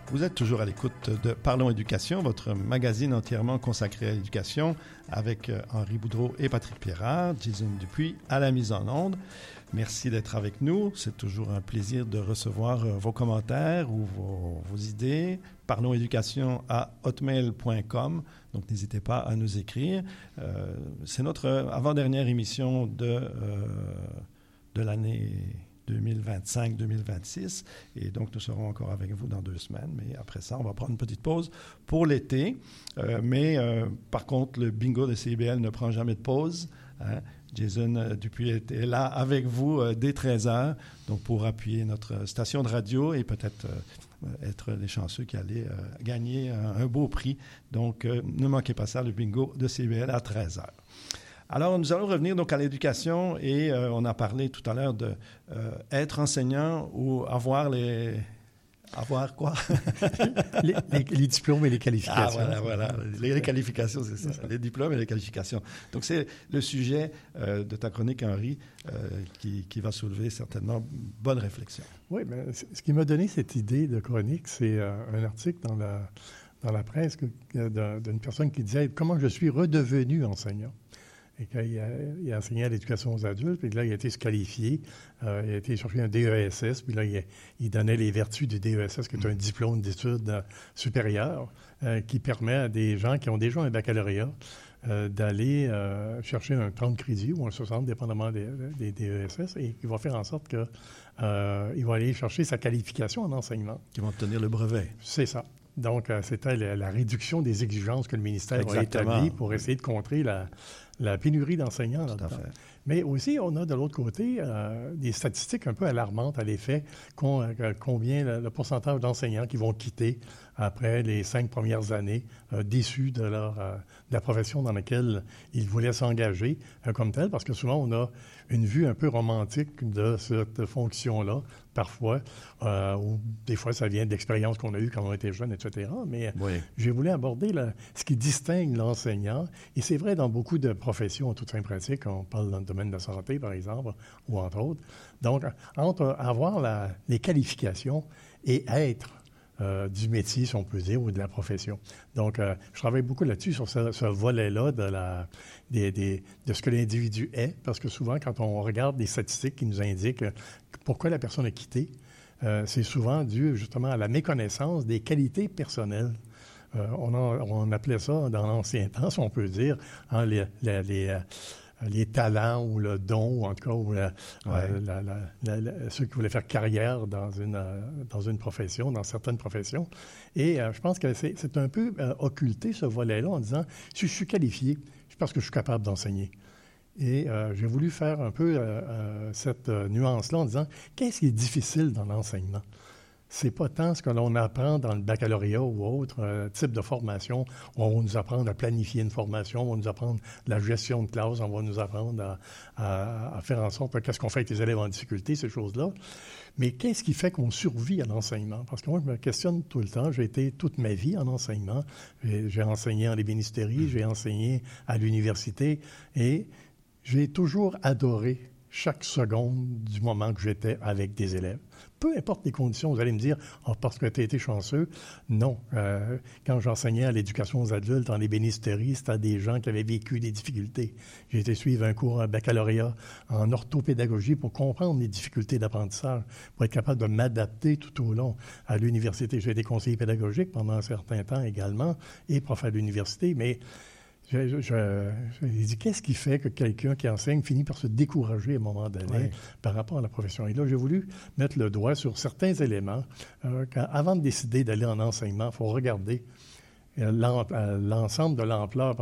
Vous êtes toujours à l'écoute de Parlons Éducation, votre magazine entièrement consacré à l'éducation avec Henri Boudreau et Patrick Pierrard, Jason Dupuis à la mise en onde. Merci d'être avec nous. C'est toujours un plaisir de recevoir vos commentaires ou vos idées. parlonséducation@hotmail.com. Donc, n'hésitez pas à nous écrire. C'est notre avant-dernière émission de l'année 2025-2026. Et donc, nous serons encore avec vous dans 2 semaines. Mais après ça, on va prendre une petite pause pour l'été. Par contre, le bingo de CIBL ne prend jamais de pause. Hein? Jason Dupuis est là avec vous dès 13h, donc pour appuyer notre station de radio et peut-être être les chanceux qui allaient gagner un beau prix. Donc, ne manquez pas ça, le bingo de CIBL à 13h. Alors, nous allons revenir donc à l'éducation et on a parlé tout à l'heure de être enseignant ou avoir les... Avoir quoi? les diplômes et les qualifications. Ah, voilà. Les qualifications, c'est ça. Les diplômes et les qualifications. Donc, c'est le sujet de ta chronique, Henri, qui va soulever certainement bonne réflexion. Oui, mais ce qui m'a donné cette idée de chronique, c'est un article dans la presse d'une personne qui disait « Comment je suis redevenu enseignant ». Et quand il a enseigné à l'éducation aux adultes, puis là, il a été qualifié, il a été chercher un DESS, puis là, il donnait les vertus du DESS, qui est un diplôme d'études supérieures, qui permet à des gens qui ont déjà un baccalauréat d'aller chercher un 30 crédits ou un 60, dépendamment des DESS, et qui va faire en sorte qu'il va aller chercher sa qualification en enseignement. Qui vont obtenir le brevet. C'est ça. Donc, c'était la réduction des exigences que le ministère a établies pour essayer de contrer la pénurie d'enseignants là-dedans. Mais aussi, on a de l'autre côté des statistiques un peu alarmantes à l'effet combien le pourcentage d'enseignants qui vont quitter après les 5 premières années déçus de la profession dans laquelle ils voulaient s'engager comme tel, parce que souvent, on a une vue un peu romantique de cette fonction-là, parfois, ou des fois, ça vient d'expériences qu'on a eues quand on était jeunes, etc. Mais j'ai voulu aborder ce qui distingue l'enseignant, et c'est vrai dans beaucoup de professions en toute fin pratique, on parle dans le domaine de la santé, par exemple, ou entre autres. Donc, entre avoir les qualifications et être du métier, si on peut dire, ou de la profession. Donc, je travaille beaucoup là-dessus, sur ce volet-là de ce que l'individu est, parce que souvent, quand on regarde des statistiques qui nous indiquent pourquoi la personne a quitté, c'est souvent dû justement à la méconnaissance des qualités personnelles. On appelait ça, dans l'ancien temps, si on peut dire, les talents ou le don, ou en tout cas ceux qui voulaient faire carrière dans une profession, dans certaines professions. Et je pense que c'est un peu occulté, ce volet-là, en disant, si je suis qualifié, c'est parce que je suis capable d'enseigner. Et j'ai voulu faire un peu cette nuance-là en disant, qu'est-ce qui est difficile dans l'enseignement? C'est pas tant ce que l'on apprend dans le baccalauréat ou autre type de formation. On va nous apprendre à planifier une formation, on va nous apprendre la gestion de classe, on va nous apprendre à faire en sorte qu'est-ce qu'on fait avec les élèves en difficulté, ces choses-là. Mais qu'est-ce qui fait qu'on survit à l'enseignement? Parce que moi, je me questionne tout le temps. J'ai été toute ma vie en enseignement. J'ai enseigné en ébénisterie, j'ai enseigné à l'université et j'ai toujours adoré chaque seconde du moment que j'étais avec des élèves. Peu importe les conditions, vous allez me dire « parce que tu as été chanceux ». Non. Quand j'enseignais à l'éducation aux adultes en ébénisterie, c'était à des gens qui avaient vécu des difficultés. J'ai été suivre un cours en baccalauréat en orthopédagogie pour comprendre les difficultés d'apprentissage, pour être capable de m'adapter tout au long. À l'université, j'ai été conseiller pédagogique pendant un certain temps également et prof à l'université, mais j'ai dit, qu'est-ce qui fait que quelqu'un qui enseigne finit par se décourager à un moment donné par rapport à la profession? Et là, j'ai voulu mettre le doigt sur certains éléments. Avant de décider d'aller en enseignement, il faut regarder l'ensemble de l'ampleur.